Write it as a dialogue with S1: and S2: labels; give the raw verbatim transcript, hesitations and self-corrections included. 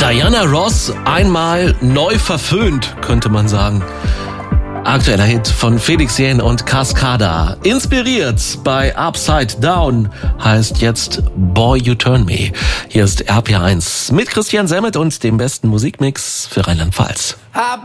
S1: Diana Ross einmal neu verföhnt, könnte man sagen. Aktueller Hit von Felix Jähn und Cascada. Inspiriert bei Upside Down heißt jetzt Boy You Turn Me. Hier ist R P R eins mit Christian Semmet und dem besten Musikmix für Rheinland-Pfalz.